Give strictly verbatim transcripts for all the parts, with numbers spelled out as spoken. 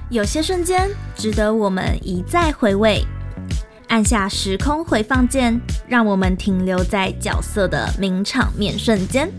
有些瞬间值得我们一再回味，按下时空回放键，让我们停留在角色的名场面瞬间。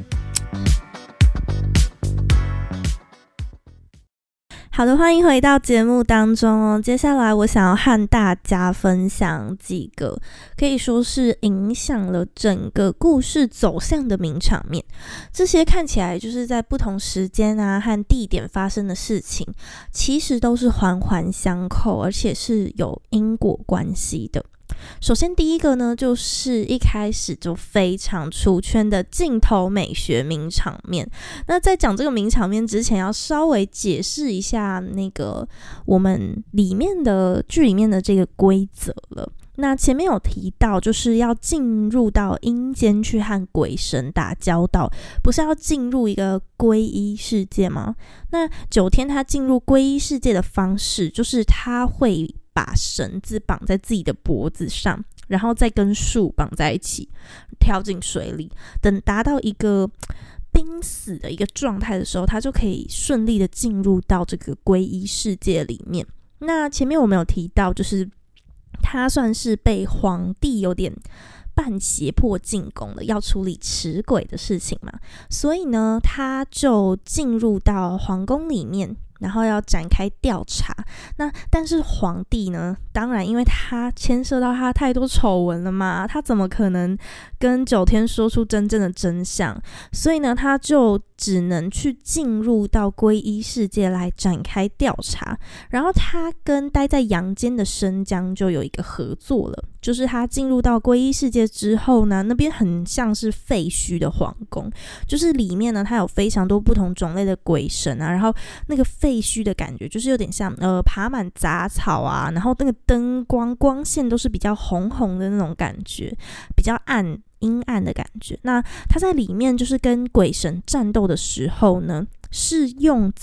好的，欢迎回到节目当中哦。接下来我想要和大家分享几个可以说是影响了整个故事走向的名场面。这些看起来就是在不同时间啊和地点发生的事情，其实都是环环相扣，而且是有因果关系的。首先第一个呢，就是一开始就非常出圈的镜头美学名场面。那在讲这个名场面之前，要稍微解释一下那个我们里面的剧里面的这个规则了。那前面有提到，就是要进入到阴间去和鬼神打交道，不是要进入一个皈依世界吗？那九天他进入皈依世界的方式，就是他会把绳子绑在自己的脖子上，然后再跟树绑在一起，跳进水里。等达到一个濒死的一个状态的时候，他就可以顺利的进入到这个皈依世界里面。那前面我们有提到，就是他算是被皇帝有点半胁迫进宫了，要处理持鬼的事情嘛，所以呢，他就进入到皇宫里面，然后要展开调查。那但是皇帝呢，当然因为他牵涉到他太多丑闻了嘛，他怎么可能跟九天说出真正的真相？所以呢，他就只能去进入到皈依世界来展开调查。然后他跟待在阳间的生姜就有一个合作了，就是他进入到皈依世界之后呢，那边很像是废墟的皇宫，就是里面呢，它有非常多不同种类的鬼神啊，然后那个废墟的感觉就是有点像呃爬满杂草啊，然后那个灯光光线都是比较红红的那种感觉，比较暗阴暗的感觉。那他在里面就是跟鬼神战斗的时候呢，是用